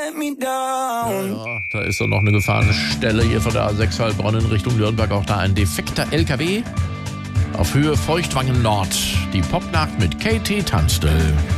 Ja, da ist doch noch eine Gefahrenstelle hier von der A6 Heilbronn in Richtung Nürnberg. Auch da ein defekter LKW auf Höhe Feuchtwangen Nord. Die Popnacht mit KT Tunstall.